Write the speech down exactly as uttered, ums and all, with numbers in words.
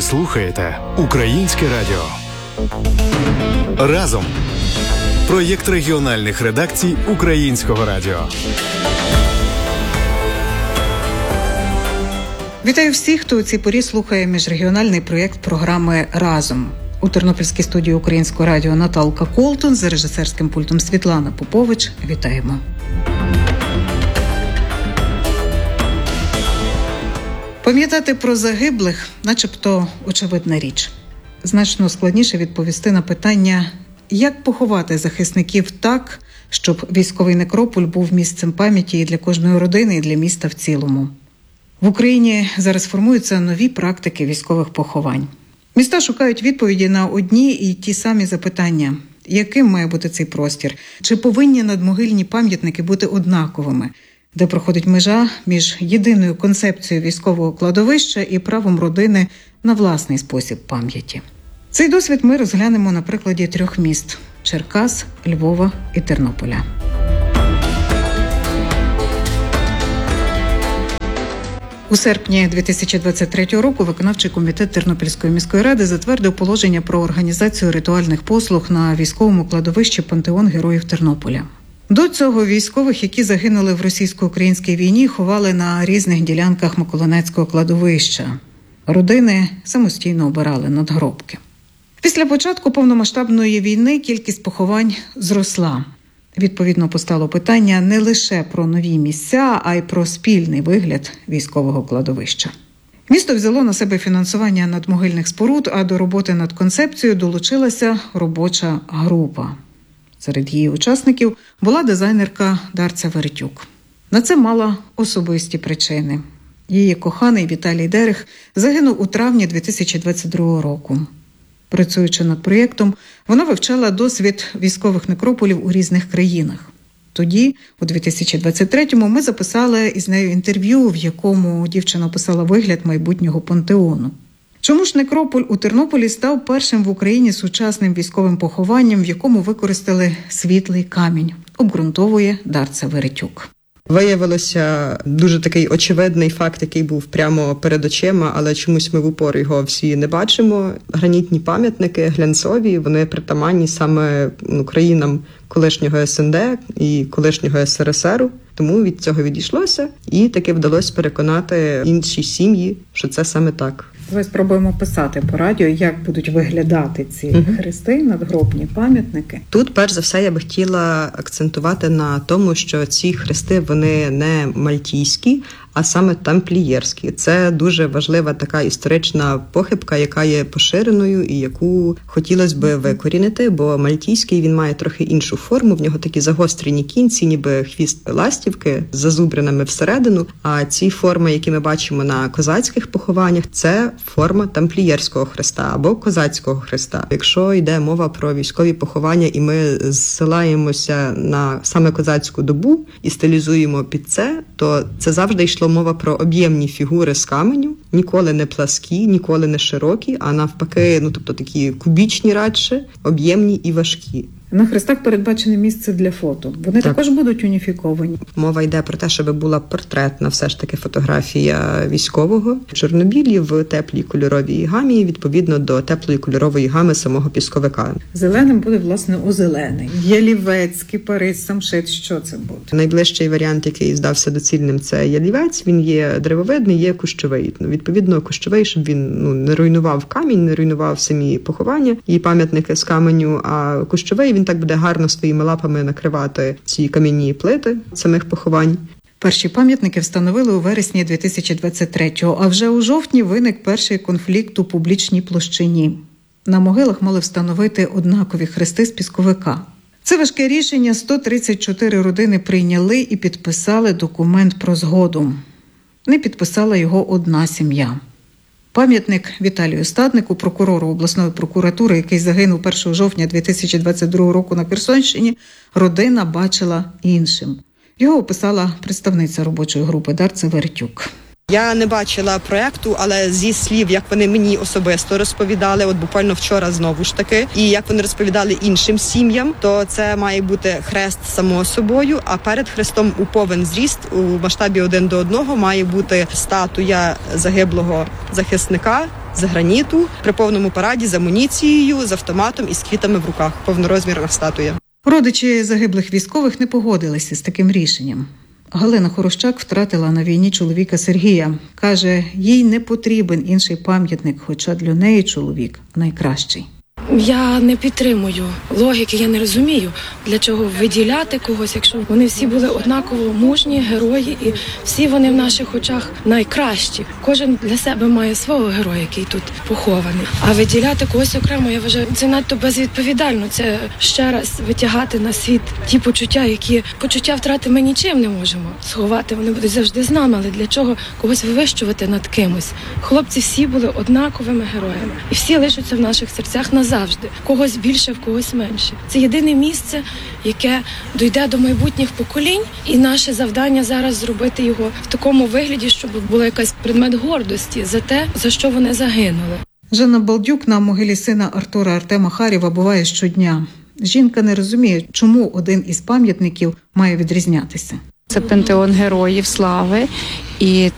слухаєте Українське радіо. Разом. Проєкт регіональних редакцій Українського радіо. Вітаю всіх, хто у цій порі слухає міжрегіональний проєкт програми «Разом». У Тернопільській студії Українського радіо Наталка Колтун, за режисерським пультом Світлана Попович. Вітаємо. Пам'ятати про загиблих – начебто очевидна річ. Значно складніше відповісти на питання, як поховати захисників так, щоб військовий некрополь був місцем пам'яті і для кожної родини, і для міста в цілому. В Україні зараз формуються нові практики військових поховань. Міста шукають відповіді на одні і ті самі запитання. Яким має бути цей простір? Чи повинні надмогильні пам'ятники бути однаковими? Де проходить межа між єдиною концепцією військового кладовища і правом родини на власний спосіб пам'яті. Цей досвід ми розглянемо на прикладі трьох міст – Черкас, Львова і Тернополя. У серпні дві тисячі двадцять третього року виконавчий комітет Тернопільської міської ради затвердив положення про організацію ритуальних послуг на військовому кладовищі «Пантеон Героїв Тернополя». До цього військових, які загинули в російсько-українській війні, ховали на різних ділянках Миколинецького кладовища. Родини самостійно обирали надгробки. Після початку повномасштабної війни кількість поховань зросла. Відповідно, постало питання не лише про нові місця, а й про спільний вигляд військового кладовища. Місто взяло на себе фінансування надмогильних споруд, а до роботи над концепцією долучилася робоча група. Серед її учасників була дизайнерка Дарця Веретюк. На це мала особисті причини. Її коханий Віталій Дерех загинув у травні дві тисячі двадцять другого року. Працюючи над проєктом, вона вивчала досвід військових некрополів у різних країнах. Тоді, у дві тисячі двадцять третьому, ми записали із нею інтерв'ю, в якому дівчина описала вигляд майбутнього пантеону. Чому ж некрополь у Тернополі став першим в Україні сучасним військовим похованням, в якому використали світлий камінь, обґрунтовує Дарця Веретюк. Виявилося дуже такий очевидний факт, який був прямо перед очима, але чомусь ми в упор його всі не бачимо. Гранітні пам'ятники, глянцові, вони притаманні саме ну, країнам колишнього ес ен де і колишнього ес ер ес ер. Тому від цього відійшлося і таки вдалося переконати інші сім'ї, що це саме так. Давай спробуємо писати по радіо, як будуть виглядати ці угу. хрести, надгробні пам'ятники. Тут, перш за все, я би хотіла акцентувати на тому, що ці хрести, вони не мальтійські, а саме тамплієрські. Це дуже важлива така історична похибка, яка є поширеною і яку хотілося б викорінити, бо мальтійський, він має трохи іншу форму, в нього такі загострені кінці, ніби хвіст ластівки з зазубринами всередину, а ці форми, які ми бачимо на козацьких похованнях, це форма тамплієрського хреста або козацького хреста. Якщо йде мова про військові поховання і ми зсилаємося на саме козацьку добу і стилізуємо під це, то це завжди йшло мова про об'ємні фігури з каменю, ніколи не пласкі, ніколи не широкі, а навпаки, ну тобто такі кубічні радше, об'ємні і важкі. На хрестах передбачене місце для фото. Вони так. також будуть уніфіковані. Мова йде про те, щоб була портретна все ж таки фотографія військового. Чорнобілі в теплій кольоровій гамі, відповідно до теплої кольорової гами самого пісковика. Зеленим буде, власне, озелений. Ялівець, кипарис, самшит. Що це буде? Найближчий варіант, який здався доцільним, це ялівець. Він є древовидний, є кущовий. Відповідно, кущовий, щоб він ну, не руйнував камінь, не руйнував самі поховання і пам'ятники з каменю, а кущовий він так буде гарно своїми лапами накривати ці кам'яні плити самих поховань. Перші пам'ятники встановили у вересні дві тисячі двадцять третього, а вже у жовтні виник перший конфлікт у публічній площині. На могилах мали встановити однакові хрести з пісковика. Це важке рішення сто тридцять чотири родини прийняли і підписали документ про згоду. Не підписала його одна сім'я. Пам'ятник Віталію Стаднику, прокурору обласної прокуратури, який загинув першого жовтня дві тисячі двадцять другого року на Херсонщині, родина бачила іншим. Його описала представниця робочої групи Дарця Веретюк. Я не бачила проекту, але зі слів, як вони мені особисто розповідали, от буквально вчора знову ж таки, і як вони розповідали іншим сім'ям, то це має бути хрест само собою, а перед хрестом у повен зріст у масштабі один до одного має бути статуя загиблого захисника з граніту при повному параді з амуніцією, з автоматом і з квітами в руках. Повнорозмірна статуя. Родичі загиблих військових не погодилися з таким рішенням. Галина Хорощак втратила на війні чоловіка Сергія. Каже, їй не потрібен інший пам'ятник, хоча для неї чоловік найкращий. Я не підтримую логіки, я не розумію, для чого виділяти когось, якщо вони всі були однаково мужні, герої, і всі вони в наших очах найкращі. Кожен для себе має свого героя, який тут похований. А виділяти когось окремо, я вважаю, це надто безвідповідально. Це ще раз витягати на світ ті почуття, які почуття втрати ми нічим не можемо сховати. Вони будуть завжди з нами, але для чого когось вивищувати над кимось? Хлопці всі були однаковими героями. І всі лишаться в наших серцях назавжди. Завжди. Когось більше, в когось менше. Це єдине місце, яке дійде до майбутніх поколінь, і наше завдання зараз зробити його в такому вигляді, щоб була якась предмет гордості за те, за що вони загинули. Жанна Балдюк на могилі сина Артура Артема Харєва буває щодня. Жінка не розуміє, чому один із пам'ятників має відрізнятися. Це пантеон героїв слави, і